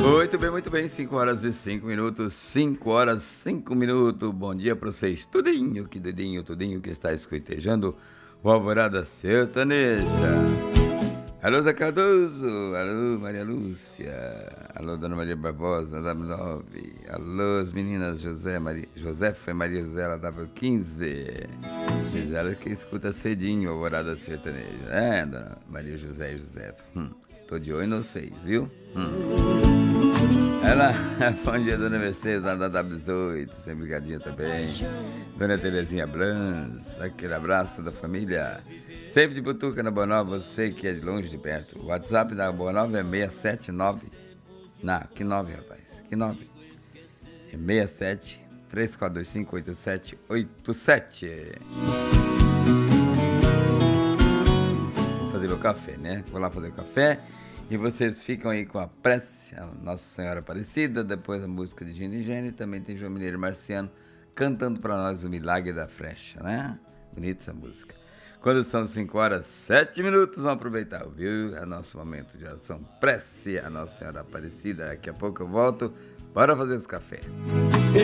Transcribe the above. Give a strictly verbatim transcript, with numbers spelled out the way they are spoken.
Muito bem, muito bem, cinco horas e cinco minutos, cinco horas e cinco minutos, bom dia para vocês, tudinho, que dedinho, tudinho que está escutejando o Alvorada Sertaneja. Alô, Zé Cardoso, alô, Maria Lúcia, alô, Dona Maria Barbosa, W nove, alô, as meninas José, Maria, Josefa e Maria José, da W quinze, diz ela que escuta cedinho o Alvorada Sertaneja, é, Dona Maria José e Josefa, hum, tô de olho nos seis, viu? Hum. Ela é fã de Dona Mercedes, lá da W dezoito, sempre ligadinha também. Dona Terezinha Blans, aquele abraço da família. Sempre de Butuca na Boa Nova, você que é de longe, de perto. O WhatsApp da Boa Nova é seis sete nove. Não, que nove, rapaz? Que nove? É seis sete, três quatro dois cinco, oito sete oito sete. Vou fazer meu café, né? Vou lá fazer o café. E vocês ficam aí com a prece, a Nossa Senhora Aparecida, depois a música de Gino e Gênio, também tem João Mineiro e Marciano cantando para nós o Milagre da Frecha, né? Bonita essa música. Quando são cinco horas e sete minutos, vamos aproveitar, viu? É nosso momento de oração, prece a Nossa Senhora Aparecida. Daqui a pouco eu volto para fazer os cafés.